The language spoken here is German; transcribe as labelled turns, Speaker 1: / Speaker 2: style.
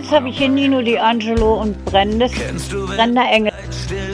Speaker 1: jetzt habe ich hier Nino D'Angelo und Brenda Engel.